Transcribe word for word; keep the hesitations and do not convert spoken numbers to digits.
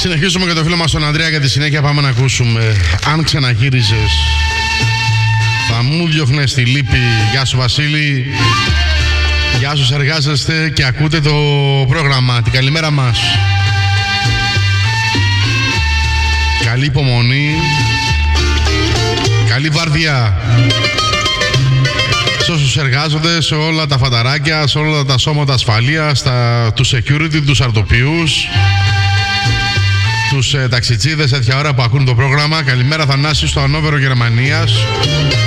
Συνεχίζουμε και το φίλο μας τον Ανδρέα για τη συνέχεια. Πάμε να ακούσουμε Αν ξαναγύριζες. Θα μου διώχνες τη λύπη. Γεια σου Βασίλη. Γεια σας, εργάζεστε και ακούτε το πρόγραμμα. Την καλημέρα μας. Καλή υπομονή. Καλή βάρδια σε όσους εργάζονται, σε όλα τα φανταράκια, σε όλα τα σώματα ασφαλείας, τα, τους security, τους αρτοποιούς, τους ε, ταξιτζίδες τέτοια ώρα που ακούν το πρόγραμμα. Καλημέρα Θανάση στο Ανόβερο Γερμανίας.